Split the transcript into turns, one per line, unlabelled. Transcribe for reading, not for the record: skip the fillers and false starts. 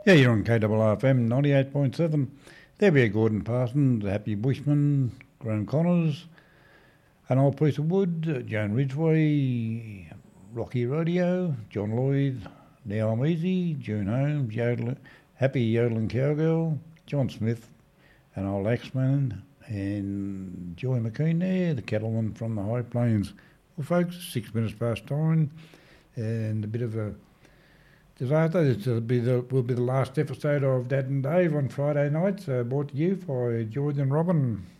Yeah, you're on KRRFM 98.7. There be Gordon Parsons, Happy Bushman, Graham Connors, and old Priest of Wood, Joan Ridgway, Rocky Rodeo, John Lloyd, Now I'm Easy, June Holmes, Happy Yodeling Cowgirl, John Smith, and old Axeman, and Joy McKean there, the cattleman from the High Plains. Well, folks, 6 minutes past 9, and a bit of a disaster. This will be the last episode of Dad and Dave on Friday nights, brought to you by George and Robin.